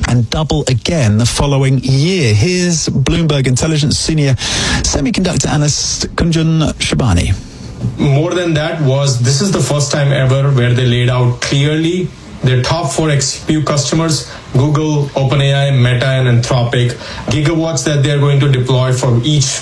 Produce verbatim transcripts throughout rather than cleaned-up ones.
and double again the following year. Here's Bloomberg Intelligence senior semiconductor analyst Kunjan Shabani. More than that was, this is the first time ever where they laid out clearly their top four X P U customers, Google, OpenAI, Meta, and Anthropic, gigawatts that they're going to deploy for each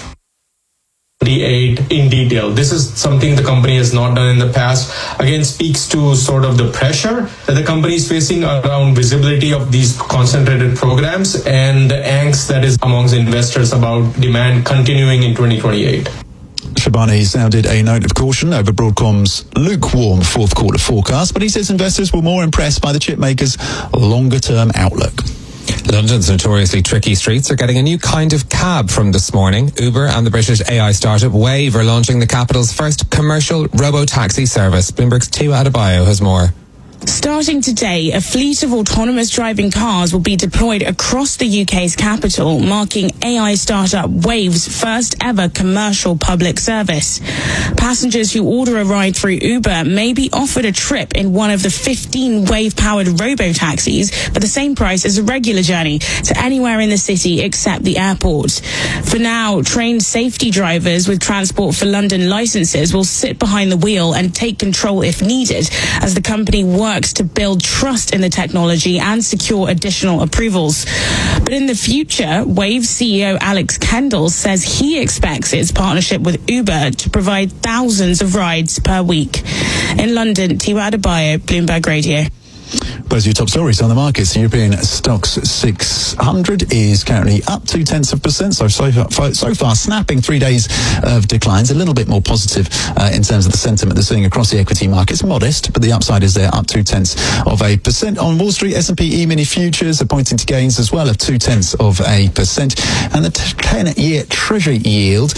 eight in detail. This is something the company has not done in the past. Again, speaks to sort of the pressure that the company is facing around visibility of these concentrated programs and the angst that is amongst investors about demand continuing in twenty twenty-eight. Shabani sounded a note of caution over Broadcom's lukewarm fourth quarter forecast, but he says investors were more impressed by the chip maker's longer-term outlook. London's notoriously tricky streets are getting a new kind of cab from this morning. Uber and the British A I startup Wave are launching the capital's first commercial robo-taxi service. Bloomberg's Tiwa Adebayo has more. Starting today, a fleet of autonomous driving cars will be deployed across the U K's capital, marking A I startup Wave's first ever commercial public service. Passengers who order a ride through Uber may be offered a trip in one of the fifteen Wave-powered robo-taxis for the same price as a regular journey to anywhere in the city except the airport. For now, trained safety drivers with Transport for London licenses will sit behind the wheel and take control if needed, as the company works to build trust in the technology and secure additional approvals. But in the future, Wave C E O Alex Kendall says he expects its partnership with Uber to provide thousands of rides per week. In London, Tiwa Adebayo, Bloomberg Radio. Those are your top stories on the markets. The European Stoxx six hundred is currently up two tenths of a percent. So, so far, so far, snapping three days of declines. A little bit more positive uh, in terms of the sentiment they're seeing across the equity markets. Modest, but the upside is there, up two tenths of a percent. On Wall Street, S and P E-mini futures are pointing to gains as well of two tenths of a percent. And the ten-year Treasury yield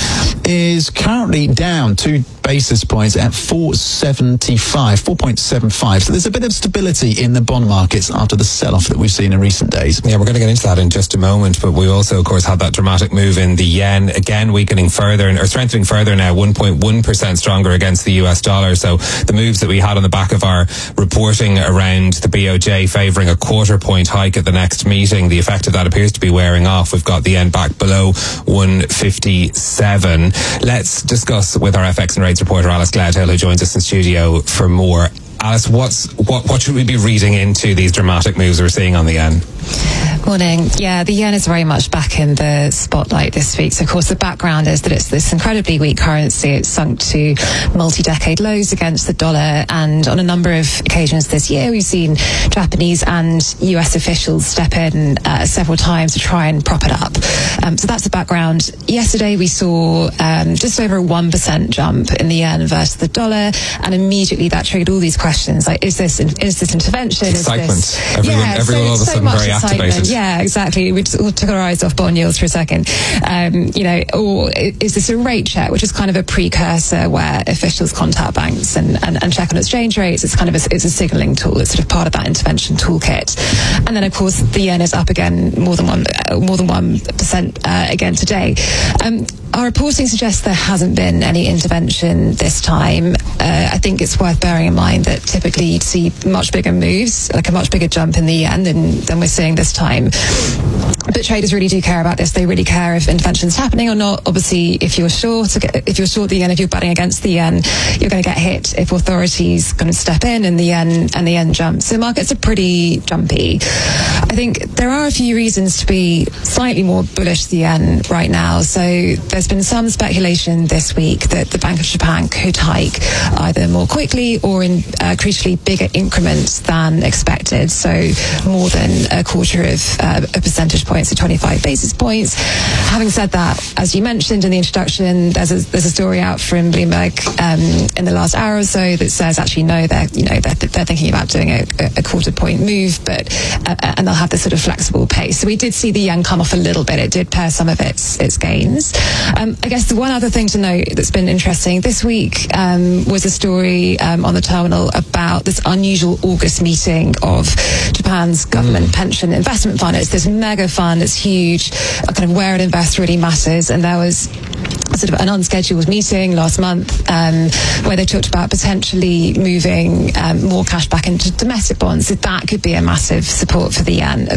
is currently down two basis points at four seventy-five, four point seven five. So there's a bit of stability in the bond markets after the sell-off that we've seen in recent days. Yeah, we're going to get into that in just a moment, but we also, of course, had that dramatic move in the yen, again weakening further, or strengthening further now, one point one percent stronger against the U S dollar. So the moves that we had on the back of our reporting around the B O J favouring a quarter point hike at the next meeting, the effect of that appears to be wearing off. We've got the yen back below one fifty-seven. Let's discuss with our F X and rates reporter Alice Gladhill, who joins us in studio for more. Alice, what's what what should we be reading into these dramatic moves we're seeing on the yen? Morning. Yeah, the yen is very much back in the spotlight this week. So, of course, the background is that it's this incredibly weak currency. It's sunk to multi-decade lows against the dollar. And on a number of occasions this year, we've seen Japanese and U S officials step in uh, several times to try and prop it up. Um, so that's the background. Yesterday, we saw um, just over a one percent jump in the yen versus the dollar. And immediately that triggered all these questions. Like, is this is this intervention? Excitement. Is this, everyone, yeah, everyone so, all of a so sudden very excitement. activated. Yeah, exactly. We just all took our eyes off bond yields for a second. Um, you know, or is this a rate check, which is kind of a precursor where officials contact banks and, and, and check on exchange rates? It's kind of a, it's a signalling tool. It's sort of part of that intervention toolkit. And then, of course, the yen is up again more than one uh, more than one percent uh, again today. Um, our reporting suggests there hasn't been any intervention this time. Uh, I think it's worth bearing in mind that typically you'd see much bigger moves, like a much bigger jump in the yen than, than we're seeing this time. But traders really do care about this. They really care if intervention's happening or not. Obviously, if you're short, if you're short the yen, if you're betting against the yen, you're going to get hit if authorities kind of step in and the yen and the yen jumps. So markets are pretty jumpy. I think there are a few reasons to be slightly more bullish the yen right now. So there's been some speculation this week that the Bank of Japan could hike either more quickly or in uh, crucially bigger increments than expected. So more than a quarter of uh, a percentage point. So twenty-five basis points. Having said that, as you mentioned in the introduction, there's a, there's a story out from Bloomberg um, in the last hour or so that says actually no, they're you know they're, they're thinking about doing a, a quarter point move, but uh, and they'll have this sort of flexible pace. So we did see the yen come off a little bit. It did pare some of its its gains. Um, I guess the one other thing to note that's been interesting this week um, was a story um, on the terminal about this unusual August meeting of Japan's government mm. pension investment fund. It's this mega fund. It's huge. Kind of where it invests really matters. And there was sort of an unscheduled meeting last month um, where they talked about potentially moving um, more cash back into domestic bonds. So that could be a massive support for the yen as well.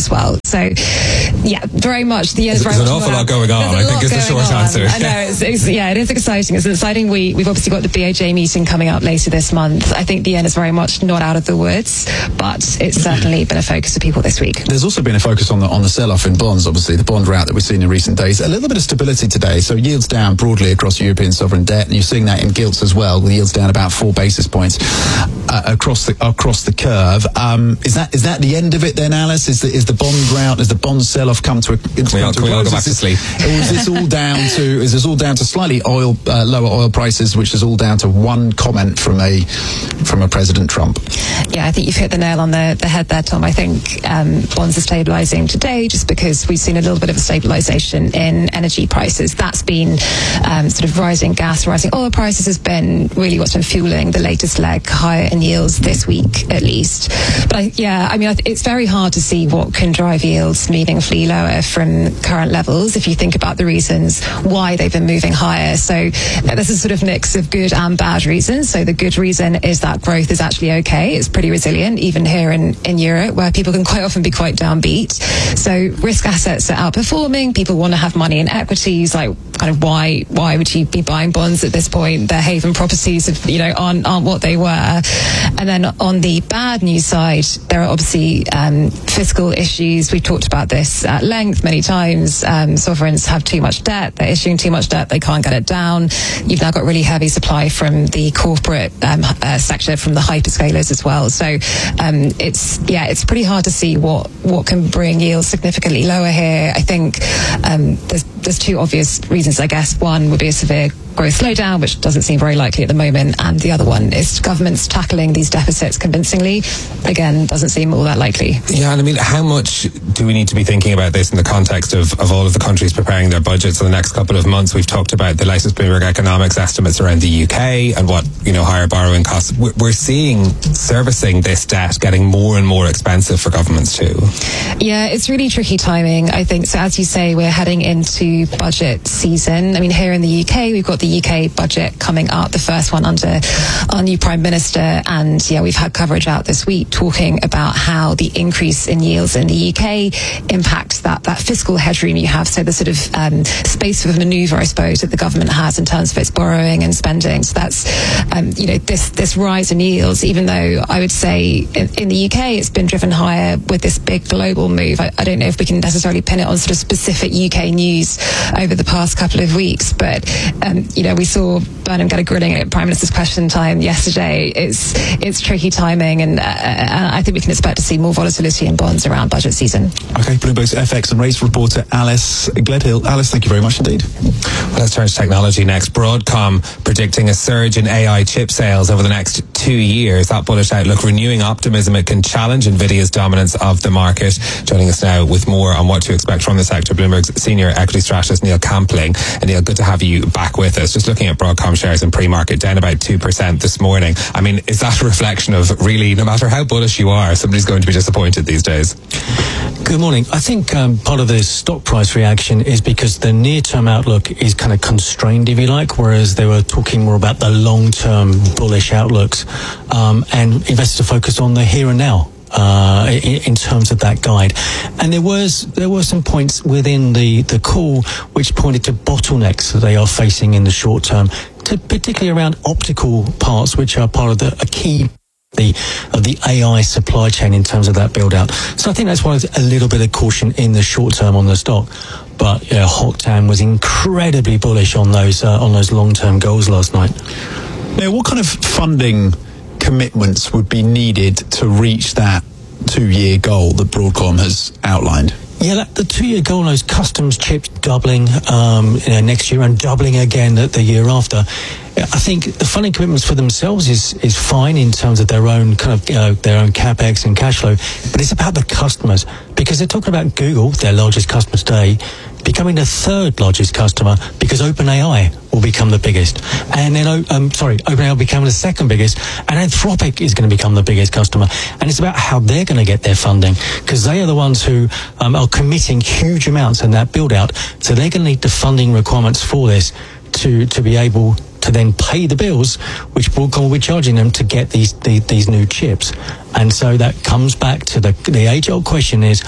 So, yeah, very much. The There's, very there's much an awful more, lot going on, I think is the short on. answer. I know, it's, it's, yeah, it is exciting. It's exciting. We, we've obviously got the B O J meeting coming up later this month. I think the yen is very much not out of the woods, but it's certainly been a focus for people this week. There's also been a focus on the on the sell-off in bonds, obviously, the bond rout that we've seen in recent days. A little bit of stability today, so yields down broadly across European sovereign debt, and you're seeing that in gilts as well, with yields down about four basis points uh, across the across the curve. Um, is that is that the end of it then, Alice? Is the, is the bond rout, has the bond sell-off come to a, Can we all, can we all go back to sleep? Or is this all down to, is this all down to slightly oil, uh, lower oil prices, which is all down to one comment from a from a President Trump? Yeah, I think you've hit the nail on the, the head there, Tom. I think um, bonds are stabilising today just because we've seen a little bit of a stabilisation in energy prices. That's been um, sort of rising gas, rising oil prices has been really what's been fueling the latest leg higher in yields this week, at least. But I, yeah, I mean, I th- it's very hard to see what can drive yields meaningfully lower from current levels if you think about the reasons why they've been moving higher. So uh, there's a sort of mix of good and bad reasons. So the good reason is that growth is actually okay. It's pretty resilient, even here in, in Europe, where people can quite often be quite downbeat. So risk assets are outperforming. People want to have money in equities. Like, kind of why why would you be buying bonds at this point? Their haven properties, have, you know, aren't aren't what they were. And then on the bad news side, there are obviously um, fiscal issues. We've talked about this at length many times. Um, sovereigns have too much debt. They're issuing too much debt. They can't get it down. You've now got really heavy supply from the corporate um, uh, sector, from the hyperscalers as well. So um, it's yeah, it's pretty hard to see what what can bring yields significantly lower here. I think um, there's there's two obvious reasons, I guess. One would be a severe growth slowdown, which doesn't seem very likely at the moment, and the other one is governments tackling these deficits convincingly. Again, doesn't seem all that likely. Yeah, and I mean, how much do we need to be thinking about this in the context of, of all of the countries preparing their budgets for the next couple of months? We've talked about the latest Bloomberg economics estimates around the U K and what, you know, higher borrowing costs. We're seeing servicing this debt getting more and more expensive for governments too. Yeah, it's really tricky timing, I think. So as you say, we're heading into budget season. I mean, here in the U K, we've got the U K budget coming up, the first one under our new Prime Minister. And yeah, we've had coverage out this week talking about how the increase in yields in the U K impacts that, that fiscal headroom you have. So the sort of um, space for manoeuvre, I suppose, that the government has in terms of its borrowing and spending. So that's, um, you know, this, this rise in yields, even though I would say in, in the U K, it's been driven higher with this big global move. I, I don't know if we can necessarily pin it on sort of specific U K news over the past couple of weeks, but um, you know, we saw Burnham get a grilling at Prime Minister's Question Time yesterday. It's it's tricky timing, and uh, I think we can expect to see more volatility in bonds around budget season. Okay, Bloomberg's F X and rates reporter Alice Gledhill. Alice, thank you very much indeed. Well, let's turn to technology next. Broadcom predicting a surge in A I chip sales over the next two years. That bullish outlook renewing optimism it can challenge Nvidia's dominance of the market. Joining us now with more on what to expect from the sector, Bloomberg's senior equity strategist Neil Campling. And Neil, good to have you back with us. Just looking at Broadcom shares in pre-market, down about two percent this morning. I mean, is that a reflection of really, no matter how bullish you are, somebody's going to be disappointed these days? Good morning. I think um, part of the stock price reaction is because the near-term outlook is kind of constrained, if you like, whereas they were talking more about the long-term bullish outlooks, um, and investors are focused on the here and now. Uh, in, in terms of that guide, and there was there were some points within the the call which pointed to bottlenecks that they are facing in the short term, to particularly around optical parts, which are part of the a key the of the A I supply chain in terms of that build out. So I think that's why there's a little bit of caution in the short term on the stock. But you know, Hock Tan was incredibly bullish on those uh, on those long term goals last night. Now, what kind of funding commitments would be needed to reach that two-year goal that Broadcom has outlined? Yeah, that, the two-year goal, those customs chips doubling um, you know, next year and doubling again the, the year after. I think the funding commitments for themselves is is fine in terms of their own kind of you know, their own capex and cash flow, but it's about the customers, because they're talking about Google, their largest customer today, becoming the third largest customer because OpenAI will become the biggest, and then um, sorry, OpenAI will become the second biggest, and Anthropic is going to become the biggest customer. And it's about how they're going to get their funding, because they are the ones who um, are committing huge amounts in that build out. So they're going to need the funding requirements for this to to be able to then pay the bills which Broadcom will be charging them to get these the, these new chips. And so that comes back to the the age old question is,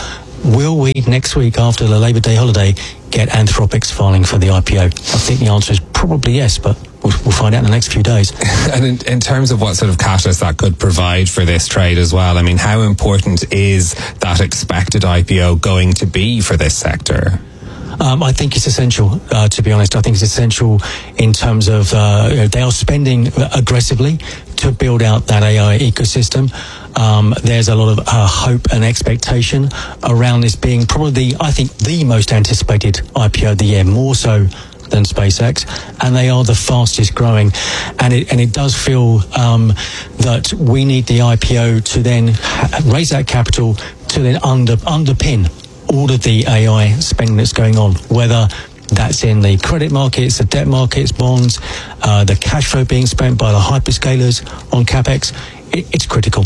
will we next week after the Labour Day holiday get Anthropic's filing for the I P O? I think the answer is probably yes, but we'll, we'll find out in the next few days. And in, in terms of what sort of catalyst that could provide for this trade as well, I mean, how important is that expected I P O going to be for this sector? Um, I think it's essential, uh, to be honest. I think it's essential in terms of uh, you know, they are spending aggressively to build out that A I ecosystem. Um, there's a lot of uh, hope and expectation around this being probably, I think, the most anticipated I P O of the year, more so than SpaceX, and they are the fastest growing. And it and it does feel um, that we need the I P O to then ha- raise that capital to then under underpin all of the A I spending that's going on, whether that's in the credit markets, the debt markets, bonds, uh, the cash flow being spent by the hyperscalers on CapEx. It, it's critical.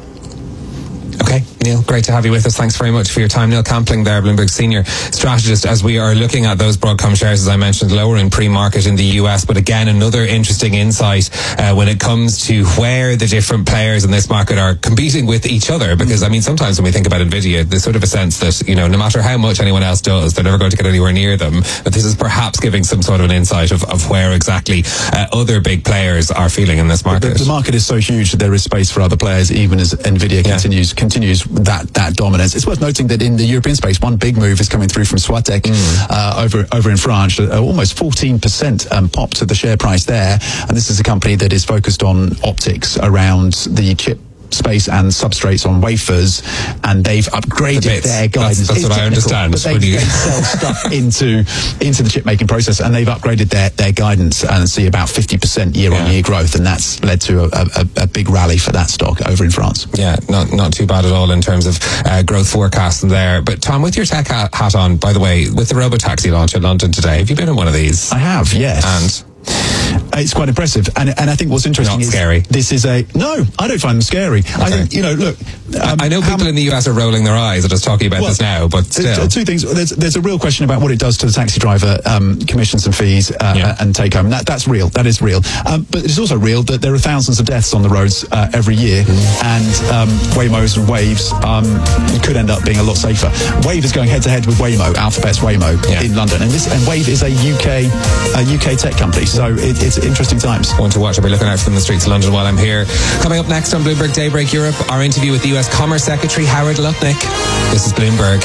Okay, Neil, great to have you with us. Thanks very much for your time. Neil Campling there, Bloomberg Senior Strategist, as we are looking at those Broadcom shares, as I mentioned, lower in pre-market in the U S. But again, another interesting insight uh, when it comes to where the different players in this market are competing with each other. Because, I mean, sometimes when we think about NVIDIA, there's sort of a sense that, you know, no matter how much anyone else does, they're never going to get anywhere near them. But this is perhaps giving some sort of an insight of, of where exactly uh, other big players are feeling in this market. The, the market is so huge that there is space for other players, even as NVIDIA Yeah. continues continues that that dominance. It's worth noting that in the European space, one big move is coming through from Swatec mm. uh, over over in France. Uh, almost fourteen percent um, pop to the share price there, and this is a company that is focused on optics around the chip space and substrates on wafers, and they've upgraded The bits. their guidance. That's, that's what I understand. But they, When you- they sell stuff into into the chip making process, and they've upgraded their, their guidance and see about fifty percent year on year growth, and that's led to a, a, a big rally for that stock over in France. Yeah, not not too bad at all in terms of uh, growth forecasts in there. But Tom, with your tech hat, hat on, by the way, with the Robotaxi launch in London today, have you been in one of these? I have, yes. And it's quite impressive, and and I think what's interesting Not is scary. this is a no. I don't find them scary. I think you know. Look, um, I know how- people in the U S are rolling their eyes at us talking about Well, this now, but there's still. two things. There's, there's a real question about what it does to the taxi driver um, commissions and fees uh, Yeah. and take home. That, that's real. That is real. Um, but it's also real that there are thousands of deaths on the roads uh, every year, and um, Waymos and Waves um, could end up being a lot safer. Wave is going head to head with Waymo, Alphabet's Waymo Yeah. in London, and this and Wave is a U K a U K tech company. So it, it's interesting times. One to watch. I'll be looking out from the streets of London while I'm here. Coming up next on Bloomberg Daybreak Europe, our interview with the U S Commerce Secretary Howard Lutnick. This is Bloomberg.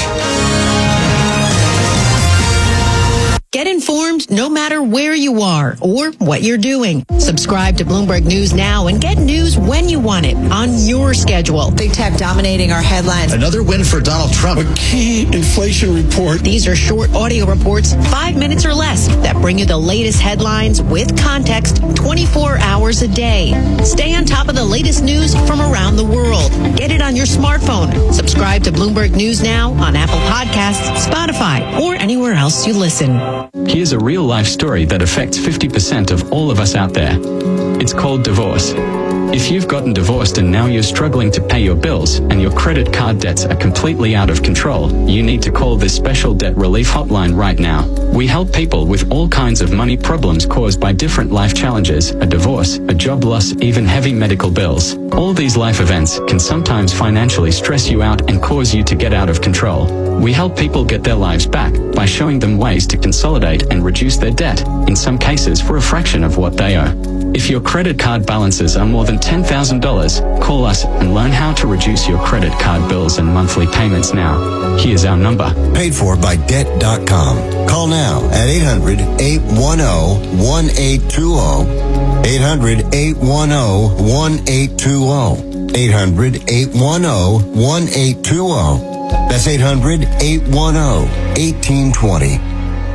Get informed no matter where you are or what you're doing. Subscribe to Bloomberg News now and get news when you want it on your schedule. Big tech dominating our headlines. Another win for Donald Trump. A key inflation report. These are short audio reports, five minutes or less, that bring you the latest headlines with context twenty-four hours a day. Stay on top of the latest news from around the world. Get it on your smartphone. Subscribe to Bloomberg News now on Apple Podcasts, Spotify, or anywhere else you listen. Here's a real-life story that affects fifty percent of all of us out there. It's called divorce. If you've gotten divorced and now you're struggling to pay your bills and your credit card debts are completely out of control, you need to call this special debt relief hotline right now. We help people with all kinds of money problems caused by different life challenges, a divorce, a job loss, even heavy medical bills. All these life events can sometimes financially stress you out and cause you to get out of control. We help people get their lives back by showing them ways to consolidate and reduce their debt, in some cases for a fraction of what they owe. If your credit card balances are more than ten thousand dollars, call us and learn how to reduce your credit card bills and monthly payments now. Here's our number. Paid for by debt dot com. Call now at eight hundred, eight one zero, one eight two zero. eight hundred, eight one zero, one eight two zero. eight hundred, eight one zero, one eight two zero. That's eight hundred, eight one zero, one eight two zero.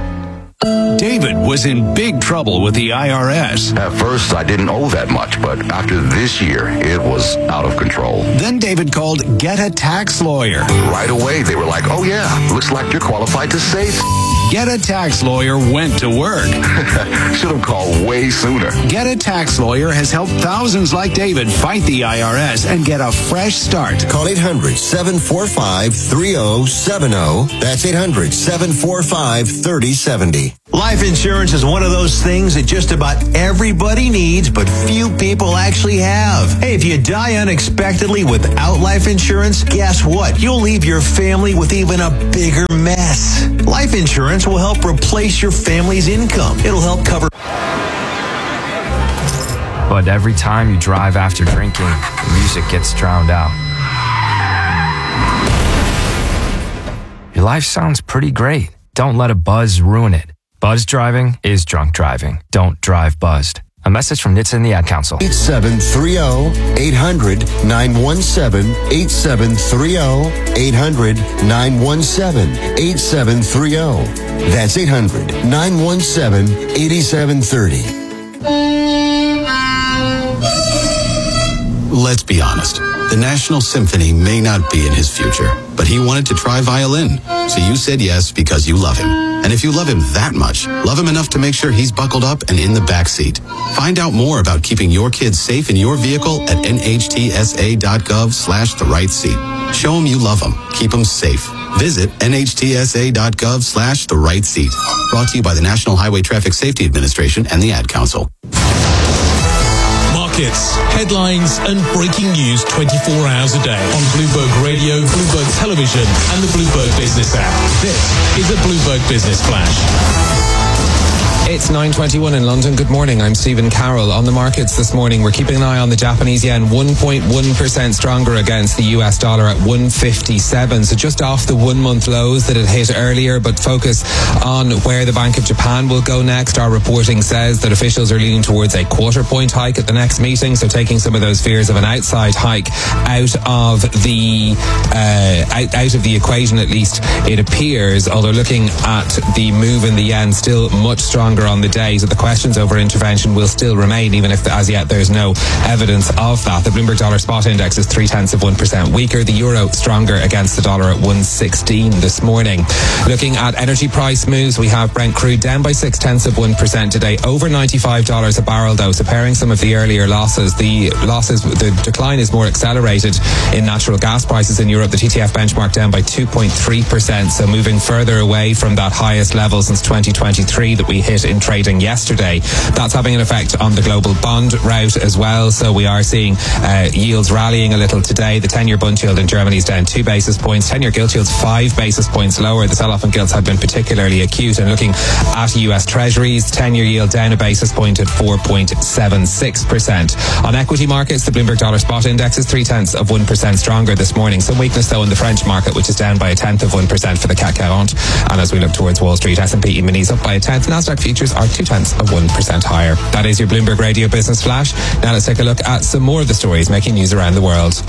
David was in big trouble with the I R S. At first, I didn't owe that much, but after this year, it was out of control. Then David called Get a Tax Lawyer. Right away, they were like, oh yeah, looks like you're qualified to save. Get a Tax Lawyer went to work. Should have called way sooner. Get a Tax Lawyer has helped thousands like David fight the I R S and get a fresh start. Call eight hundred, seven four five, three zero seven zero. That's eight hundred, seven four five, three zero seven zero. Life insurance is one of those things that just about everybody needs, but few people actually have. Hey, if you die unexpectedly without life insurance, guess what? You'll leave your family with even a bigger mess. Life insurance will help replace your family's income. It'll help cover... But every time you drive after drinking, the music gets drowned out. Your life sounds pretty great. Don't let a buzz ruin it. Buzz driving is drunk driving. Don't drive buzzed. A message from N H T S A and the Ad Council. eight seven three zero, eight hundred, nine one seven, eight seven three zero, eight hundred, nine one seven, eight seven three zero. That's eight hundred, nine one seven, eight seven three zero. Let's be honest. The National Symphony may not be in his future, but he wanted to try violin. So you said yes because you love him. And if you love him that much, love him enough to make sure he's buckled up and in the back seat. Find out more about keeping your kids safe in your vehicle at nhtsa.gov slash the right seat. Show him you love him. Keep him safe. Visit nhtsa.gov slash the right seat. Brought to you by the National Highway Traffic Safety Administration and the Ad Council. Markets, headlines and breaking news twenty-four hours a day on Bloomberg Radio, Bloomberg Television and the Bloomberg Business app. This is a Bloomberg Business Flash. It's nine twenty-one in London. Good morning. I'm Stephen Carroll. On the markets this morning, we're keeping an eye on the Japanese yen, one point one percent stronger against the U S dollar at one fifty-seven. So just off the one-month lows that it hit earlier, but focus on where the Bank of Japan will go next. Our reporting says that officials are leaning towards a quarter point hike at the next meeting, so taking some of those fears of an outside hike out of the uh, out, out of the equation, at least it appears, although looking at the move in the yen, still much stronger on the day, so the questions over intervention will still remain, even if as yet there's no evidence of that. The Bloomberg Dollar Spot Index is three tenths of one percent weaker. The euro stronger against the dollar at one sixteen this morning. Looking at energy price moves, we have Brent crude down by six tenths of one percent today, over ninety-five dollars a barrel though, so pairing some of the earlier losses, the losses, the decline is more accelerated in natural gas prices in Europe. The T T F benchmark down by two point three percent, so moving further away from that highest level since twenty twenty-three that we hit in trading yesterday. That's having an effect on the global bond route as well, so we are seeing uh, yields rallying a little today. The ten-year bund yield in Germany is down two basis points, ten-year gilt yields five basis points lower. The sell-off in gilts had been particularly acute, and looking at U S Treasuries, ten-year yield down a basis point at four point seven six percent. On equity markets, the Bloomberg Dollar Spot Index is three tenths of one percent stronger this morning. Some weakness though in the French market, which is down by a tenth of one percent for the C A C quarante. And as we look towards Wall Street, S and P E-minis up by a tenth. Nasdaq futures are two tenths of one percent higher. That is your Bloomberg Radio Business Flash. Now let's take a look at some more of the stories making news around the world.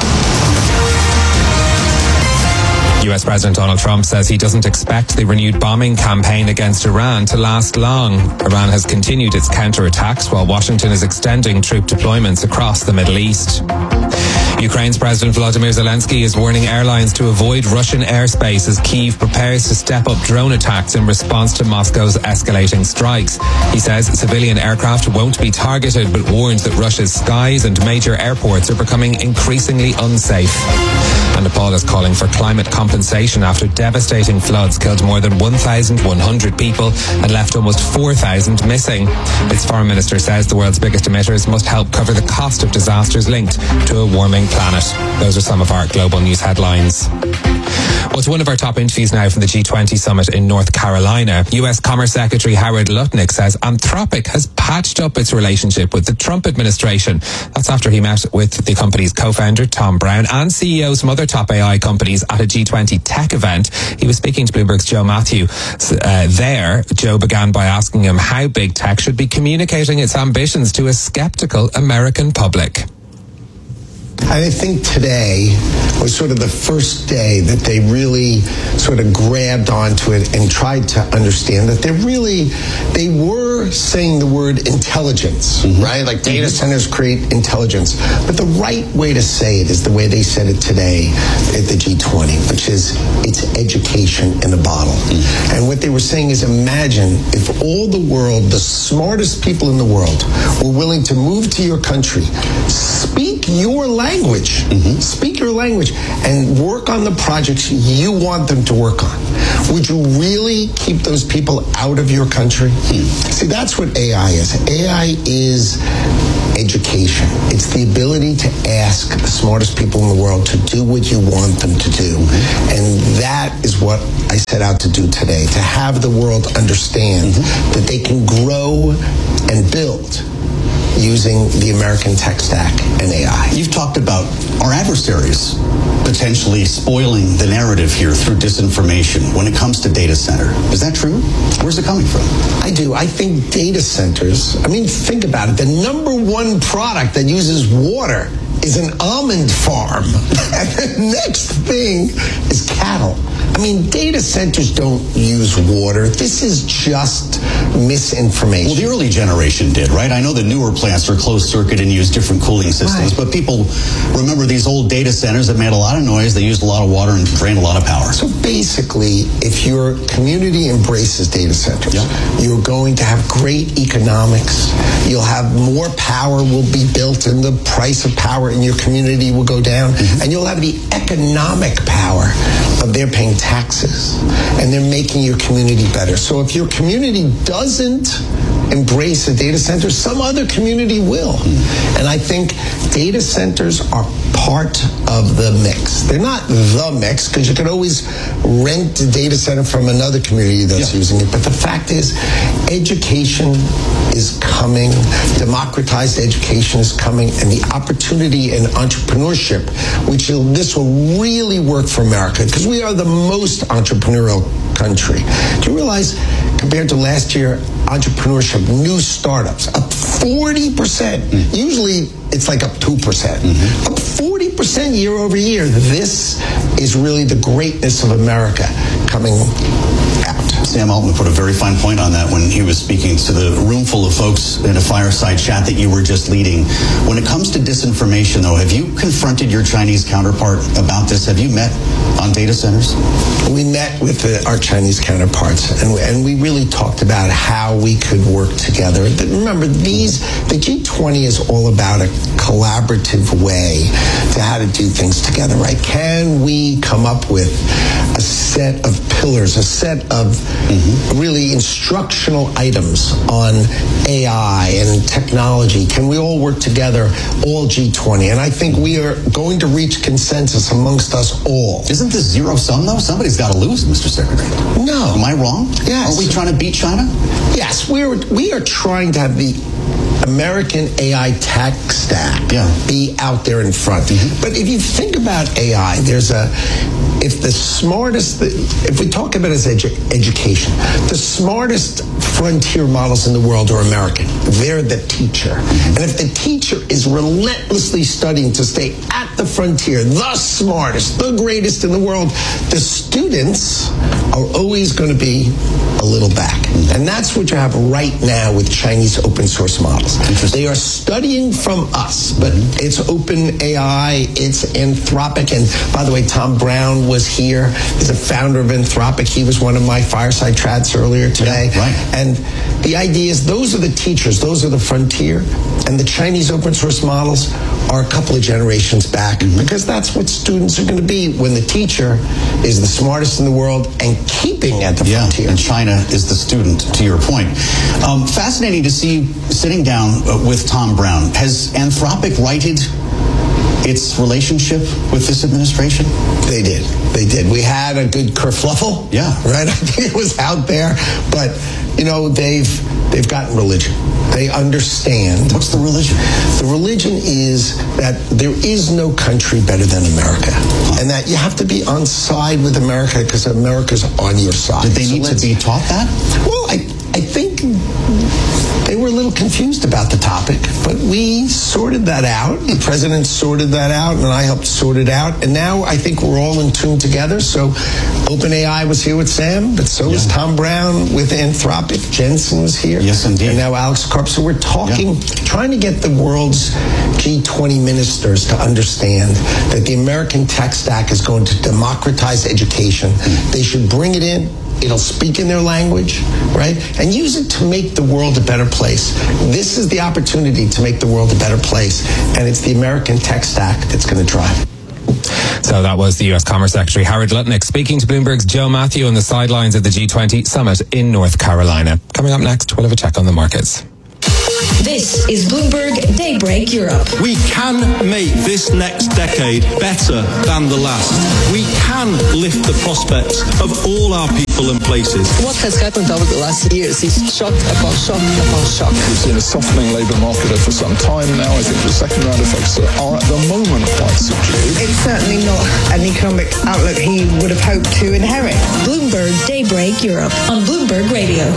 U S President Donald Trump says he doesn't expect the renewed bombing campaign against Iran to last long. Iran has continued its counterattacks while Washington is extending troop deployments across the Middle East. Ukraine's President Volodymyr Zelensky is warning airlines to avoid Russian airspace as Kyiv prepares to step up drone attacks in response to Moscow's escalating strikes. He says civilian aircraft won't be targeted, but warns that Russia's skies and major airports are becoming increasingly unsafe. And Nepal is calling for climate compensation after devastating floods killed more than one thousand one hundred people and left almost four thousand missing. Its foreign minister says the world's biggest emitters must help cover the cost of disasters linked to a warming planet. Those are some of our global news headlines. Well, to one of our top interviews now from the G twenty summit in North Carolina. U S Commerce Secretary Howard Lutnick says Anthropic has patched up its relationship with the Trump administration. That's after he met with the company's co-founder Tom Brown and C E Os from other top A I companies at a G twenty tech event. He was speaking to Bloomberg's Joe Matthew. Uh, there, Joe began by asking him how big tech should be communicating its ambitions to a skeptical American public. I think today was sort of the first day that they really sort of grabbed onto it and tried to understand that they really, they were saying the word intelligence, mm-hmm. right? Like data centers create intelligence. But the right way to say it is the way they said it today at the G twenty, which is it's education in a bottle. Mm-hmm. And what they were saying is imagine if all the world, the smartest people in the world, were willing to move to your country, speak your language, language. Mm-hmm. Speak your language and work on the projects you want them to work on. Would you really keep those people out of your country? Hmm. See, that's what A I is. A I is education. It's the ability to ask the smartest people in the world to do what you want them to do. Mm-hmm. And that is what I set out to do today, to have the world understand mm-hmm. that they can grow and build using the American tech stack and A I. You've talked about our adversaries potentially spoiling the narrative here through disinformation when it comes to data center. Is that true? Where's it coming from? I do. I think data centers, I mean, think about it. The number one product that uses water is an almond farm. And the next thing is cattle. I mean, data centers don't use water. This is just misinformation. Well, the early generation did, right? I know the newer plants are closed circuit and use different cooling systems, right. But people remember these old data centers that made a lot of noise, they used a lot of water and drained a lot of power. So basically, if your community embraces data centers, yeah. you're going to have great economics. You'll have more power will be built and the price of power in your community will go down. Mm-hmm. And you'll have the economic power of they're paying taxes and they're making your community better. So if your community doesn't embrace a data center, some other community will. Mm. And I think data centers are part of the mix. They're not the mix, because you can always rent a data center from another community that's yeah. using it. But the fact is, education is coming, democratized education is coming, and the opportunity in entrepreneurship, which will, this will really work for America, because we are the most entrepreneurial country. Do you realize, compared to last year, entrepreneurship, new startups, up forty percent. Mm. Usually it's like up two percent. Mm-hmm. Up forty percent year over year. This is really the greatness of America coming out. Sam Altman put a very fine point on that when he was speaking to the room full of folks in a fireside chat that you were just leading. When it comes to disinformation, though, have you confronted your Chinese counterpart about this? Have you met on data centers? We met with the, our Chinese counterparts, and, and we really talked about how we could work together. But remember, these the G twenty is all about a collaborative way to how to do things together, right? Can we come up with a set of pillars, a set of mm-hmm. really instructional items on A I and technology? Can we all work together, all G twenty? And I think we are going to reach consensus amongst us all. Isn't this zero sum, though? Somebody's got to lose, Mister Secretary. No. Am I wrong? Yes. Are we trying to beat China? Yes, we're, we are trying to have the American A I tech stack yeah. be out there in front. Mm-hmm. But if you think about A I, there's a, if the smartest, if we talk about it as edu- education, the smartest frontier models in the world are American. They're the teacher. Mm-hmm. And if the teacher is relentlessly studying to stay at the frontier, the smartest, the greatest in the world, the students are always going to be a little back. Mm-hmm. And that's what you have right now with Chinese open source models. They are studying from us, but it's open A I, it's Anthropic, and by the way, Tom Brown was here. He's a founder of Anthropic. He was one of my fireside chats earlier today. Yeah, right. And the idea is those are the teachers, those are the frontier, and the Chinese open source models are a couple of generations back, mm-hmm. because that's what students are going to be when the teacher is the smartest in the world and keeping at the yeah, frontier. And China is the student, to your point. Um, fascinating to see you sitting down uh, with Tom Brown. Has Anthropic righted its relationship with this administration? They did. They did. We had a good kerfluffle. Yeah. Right? I think it was out there. But, you know, they've they've gotten religion. They understand. What's the religion? The religion is that there is no country better than America. Huh. And that you have to be on side with America because America's on your side. Did they so need to be taught that? Well, I, I think they were a little confused about the topic, but we sorted that out. The president sorted that out, and I helped sort it out. And now I think we're all in tune together. So OpenAI was here with Sam, but so yeah. was Tom Brown with Anthropic. Jensen was here. Yes, indeed. And now Alex Karp. So we're talking, yeah. trying to get the world's G twenty ministers to understand that the American tech stack is going to democratize education. Mm. They should bring it in. it'll speak in their language, right? And use it to make the world a better place. This is the opportunity to make the world a better place, and it's the American tech stack that's going to drive it. So that was the U S Commerce Secretary Howard Lutnick speaking to Bloomberg's Joe Matthew on the sidelines of the G twenty summit in North Carolina. Coming up next, we'll have a check on the markets. This is Bloomberg Daybreak Europe. We can make this next decade better than the last. We can lift the prospects of all our people and places. What has happened over the last years is shock upon shock upon shock. We've seen a softening labour market for some time now. I think the second round effects are at the moment quite subdued. It's certainly not an economic outlook he would have hoped to inherit. Bloomberg Daybreak Europe on Bloomberg Radio.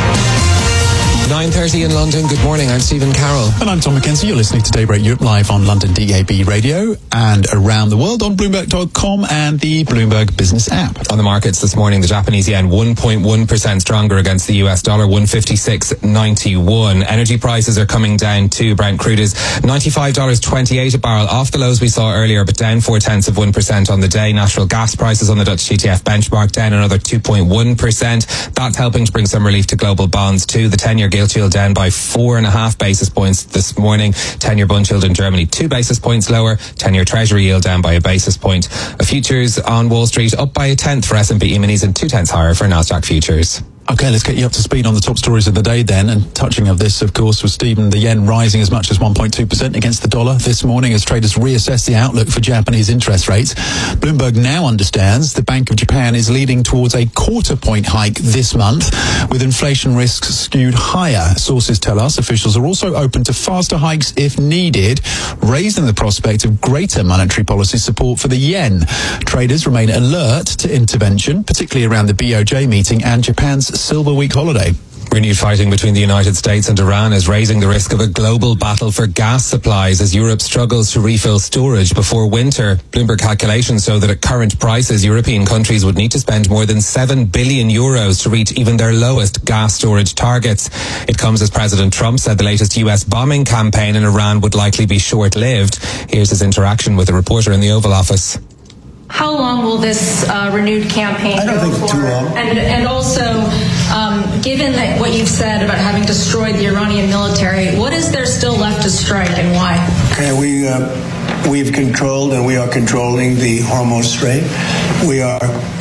nine thirty in London. Good morning. I'm Stephen Carroll. And I'm Tom McKenzie. You're listening to Daybreak Europe live on London D A B Radio and around the world on Bloomberg dot com and the Bloomberg Business app. On the markets this morning, the Japanese yen one point one percent stronger against the U S dollar, one fifty-six ninety-one. Energy prices are coming down too. Brent crude is ninety-five dollars twenty-eight a barrel, off the lows we saw earlier, but down four tenths of one percent on the day. Natural gas prices on the Dutch T T F benchmark down another two point one percent. That's helping to bring some relief to global bonds too. The ten-year gilt yield down by four and a half basis points this morning. ten-year bund yield in Germany two basis points lower. ten-year treasury yield down by a basis point. Futures on Wall Street up by a tenth for S and P E-minis and two tenths higher for Nasdaq futures. Okay, let's get you up to speed on the top stories of the day then. And touching of this, of course, was Stephen, the yen rising as much as one point two percent against the dollar this morning as traders reassess the outlook for Japanese interest rates. Bloomberg now understands the Bank of Japan is leading towards a quarter point hike this month, with inflation risks skewed higher. Sources tell us officials are also open to faster hikes if needed, raising the prospect of greater monetary policy support for the yen. Traders remain alert to intervention, particularly around the B O J meeting and Japan's Silver Week holiday. Renewed fighting between the United States and Iran is raising the risk of a global battle for gas supplies as Europe struggles to refill storage before winter. Bloomberg calculations show that at current prices, European countries would need to spend more than seven billion euros to reach even their lowest gas storage targets. It comes as President Trump said the latest U S bombing campaign in Iran would likely be short-lived. Here's his interaction with a reporter in the Oval Office. How long will this uh, renewed campaign I don't go think for? too long. And, and also, um, given that what you've said about having destroyed the Iranian military, what is there still left to strike and why? Okay, we uh, we've controlled and we are controlling the Hormuz Strait. We are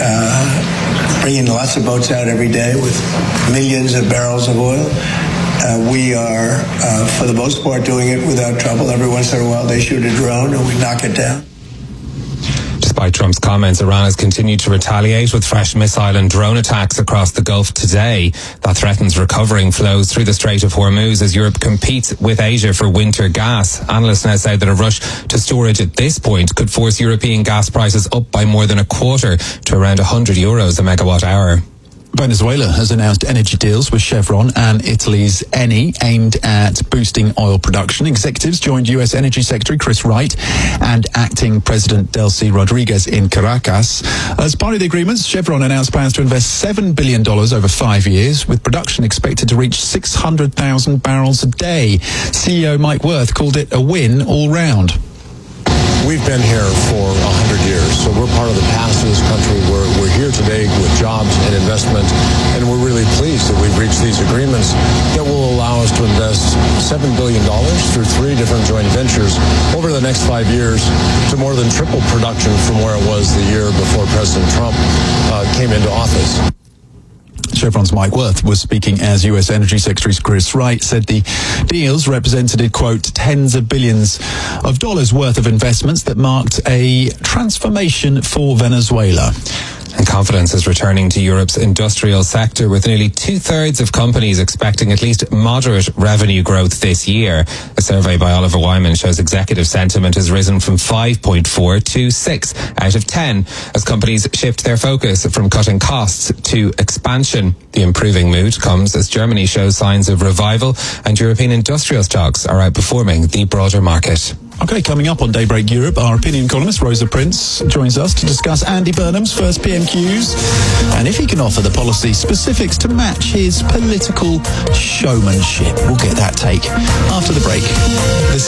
uh, bringing lots of boats out every day with millions of barrels of oil. Uh, we are, uh, for the most part, doing it without trouble. Every once in a while, they shoot a drone and we knock it down. Despite Trump's comments, Iran has continued to retaliate with fresh missile and drone attacks across the Gulf today. That threatens recovering flows through the Strait of Hormuz as Europe competes with Asia for winter gas. Analysts now say that a rush to storage at this point could force European gas prices up by more than a quarter to around one hundred euros a megawatt hour. Venezuela has announced energy deals with Chevron and Italy's Eni aimed at boosting oil production. Executives joined U S Energy Secretary Chris Wright and acting President Delcy Rodriguez in Caracas. As part of the agreements, Chevron announced plans to invest seven billion dollars over five years, with production expected to reach six hundred thousand barrels a day. C E O Mike Wirth called it a win all round. We've been here for one hundred years, so we're part of the past of this country. We're, we're here today with jobs and investment, and we're really pleased that we've reached these agreements that will allow us to invest seven billion dollars through three different joint ventures over the next five years to more than triple production from where it was the year before President Trump uh, came into office. Chevron's Mike Wirth was speaking as U S Energy Secretary Chris Wright said the deals represented, quote, tens of billions of dollars worth of investments that marked a transformation for Venezuela. And confidence is returning to Europe's industrial sector, with nearly two-thirds of companies expecting at least moderate revenue growth this year. A survey by Oliver Wyman shows executive sentiment has risen from five point four to six out of ten as companies shift their focus from cutting costs to expansion. The improving mood comes as Germany shows signs of revival and European industrial stocks are outperforming the broader market. Okay, coming up on Daybreak Europe, our opinion columnist Rosa Prince joins us to discuss Andy Burnham's first P M Qs and if he can offer the policy specifics to match his political showmanship. We'll get that take after the break. This